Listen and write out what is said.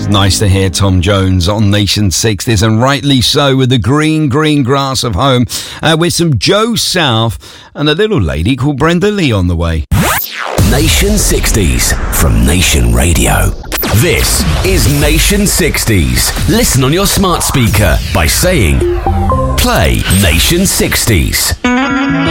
Nice to hear Tom Jones on Nation 60s, and rightly so, with the green grass of home, with some Joe South and a little lady called Brenda Lee on the way. Nation 60s from Nation Radio. This is Nation 60s. Listen on your smart speaker by saying, play Nation 60s.